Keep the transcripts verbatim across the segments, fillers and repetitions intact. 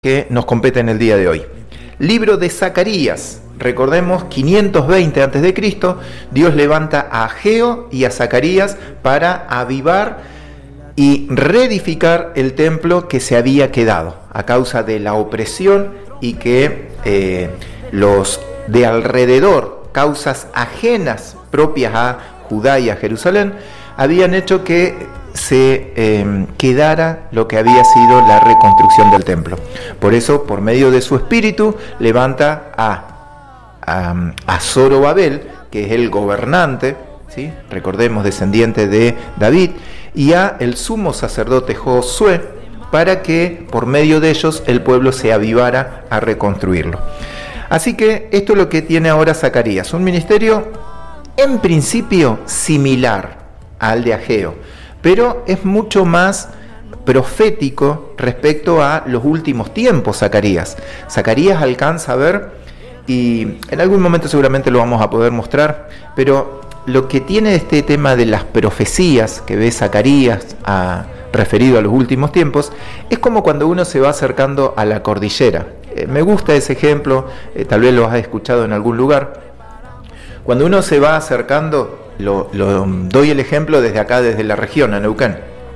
que nos compete en el día de hoy. Libro de Zacarías. Recordemos, quinientos veinte antes de Cristo, Dios levanta a Ageo y a Zacarías para avivar y reedificar el templo que se había quedado a causa de la opresión y que eh, los de alrededor, causas ajenas propias a Judá y a Jerusalén, habían hecho que se eh, quedara lo que había sido la reconstrucción del templo. Por eso, por medio de su espíritu, levanta a, a, a Zorobabel, que es el gobernante, ¿sí? Recordemos, descendiente de David, y a el sumo sacerdote Josué, para que por medio de ellos el pueblo se avivara a reconstruirlo. Así que esto es lo que tiene ahora Zacarías, un ministerio en principio similar al de Ageo, pero es mucho más profético respecto a los últimos tiempos. Zacarías. Zacarías alcanza a ver, y en algún momento seguramente lo vamos a poder mostrar, pero lo que tiene este tema de las profecías que ve Zacarías a, referido a los últimos tiempos, es como cuando uno se va acercando a la cordillera. Eh, me gusta ese ejemplo, eh, tal vez lo has escuchado en algún lugar. Cuando uno se va acercando, Lo, lo doy el ejemplo desde acá, desde la región, a Neuquén.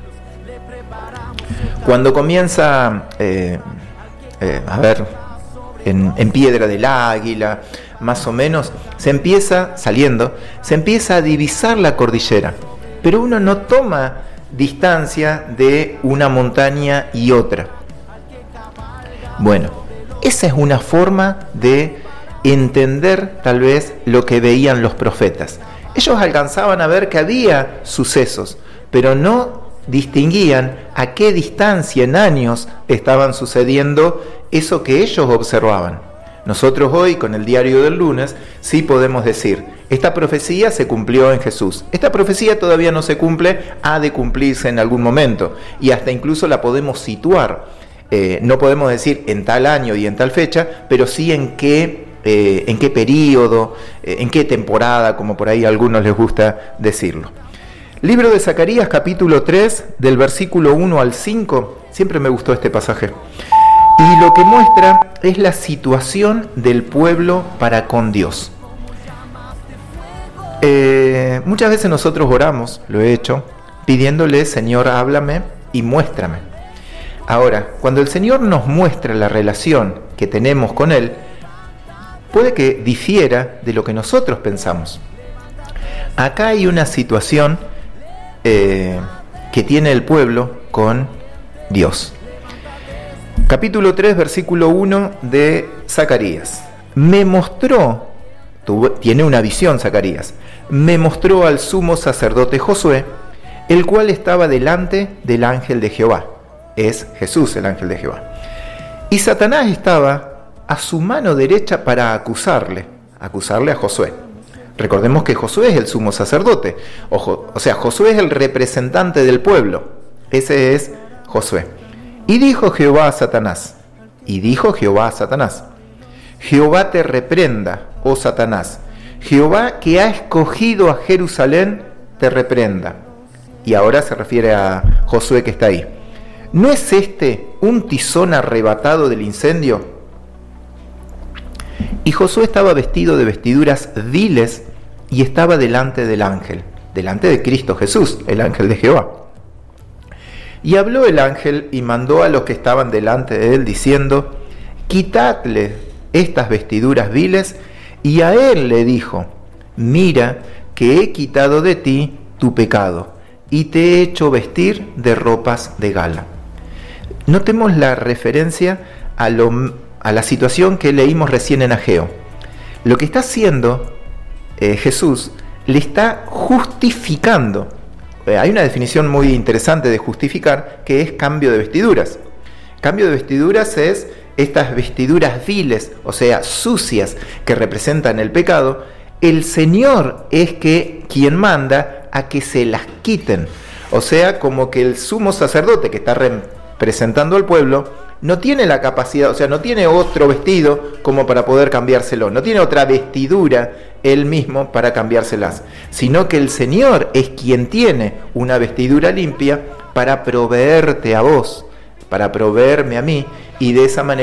Cuando comienza, eh, eh, a ver, en, en Piedra del Águila, más o menos, se empieza, saliendo, se empieza a divisar la cordillera, pero uno no toma distancia de una montaña y otra. Bueno, esa es una forma de entender tal vez lo que veían los profetas. Ellos alcanzaban a ver que había sucesos, pero no distinguían a qué distancia en años estaban sucediendo eso que ellos observaban. Nosotros hoy, con el diario del lunes, sí podemos decir, esta profecía se cumplió en Jesús. Esta profecía todavía no se cumple, ha de cumplirse en algún momento, y hasta incluso la podemos situar. Eh, no podemos decir en tal año y en tal fecha, pero sí en qué Eh, en qué periodo, eh, en qué temporada, como por ahí a algunos les gusta decirlo. Libro de Zacarías, capítulo tres, del versículo uno al cinco, siempre me gustó este pasaje, y lo que muestra es la situación del pueblo para con Dios. Eh, muchas veces nosotros oramos, lo he hecho, pidiéndole, Señor, háblame y muéstrame. Ahora, cuando el Señor nos muestra la relación que tenemos con Él, puede que difiera de lo que nosotros pensamos. Acá hay una situación eh, que tiene el pueblo con Dios. Capítulo tres, versículo uno de Zacarías. Me mostró, tuvo, tiene una visión Zacarías, me mostró al sumo sacerdote Josué, el cual estaba delante del ángel de Jehová. Es Jesús el ángel de Jehová. Y Satanás estaba a su mano derecha para acusarle, acusarle a Josué. Recordemos que Josué es el sumo sacerdote, o, o sea, Josué es el representante del pueblo, ese es Josué. Y dijo Jehová a Satanás, y dijo Jehová a Satanás, Jehová te reprenda, oh Satanás, Jehová que ha escogido a Jerusalén te reprenda. Y ahora se refiere a Josué que está ahí. ¿No es este un tizón arrebatado del incendio? Y Josué estaba vestido de vestiduras viles y estaba delante del ángel, delante de Cristo Jesús, el ángel de Jehová. Y habló el ángel y mandó a los que estaban delante de él, diciendo, quitadle estas vestiduras viles, y a él le dijo, mira que he quitado de ti tu pecado, y te he hecho vestir de ropas de gala. Notemos la referencia a lo a la situación que leímos recién en Ageo. Lo que está haciendo eh, Jesús, le está justificando. Eh, hay una definición muy interesante de justificar, que es cambio de vestiduras. Cambio de vestiduras es estas vestiduras viles, o sea, sucias, que representan el pecado. El Señor es que quien manda a que se las quiten. O sea, como que el sumo sacerdote que está representando al pueblo no tiene la capacidad, o sea, no tiene otro vestido como para poder cambiárselo, no tiene otra vestidura él mismo para cambiárselas, sino que el Señor es quien tiene una vestidura limpia para proveerte a vos, para proveerme a mí, y de esa manera